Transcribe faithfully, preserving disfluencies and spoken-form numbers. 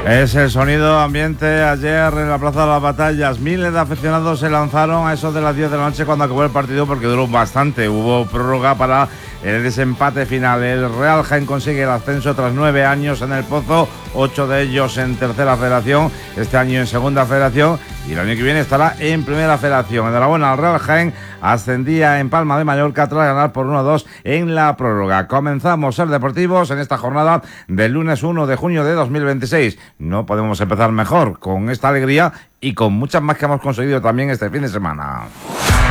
Es el sonido ambiente ayer en la Plaza de las Batallas. Miles de aficionados se lanzaron a eso de las diez de la noche cuando acabó el partido, porque duró bastante. Hubo prórroga para el desempate final. El Real Jaén consigue el ascenso tras nueve años en el Pozo, ocho de ellos en tercera federación, este año en segunda federación, y el año que viene estará en primera federación. Enhorabuena al Real Jaén, ascendía en Palma de Mallorca tras ganar por uno a dos en la prórroga. Comenzamos el Deportivos en esta jornada del lunes uno de junio de dos mil veintiséis. No podemos empezar mejor, con esta alegría y con muchas más que hemos conseguido también este fin de semana.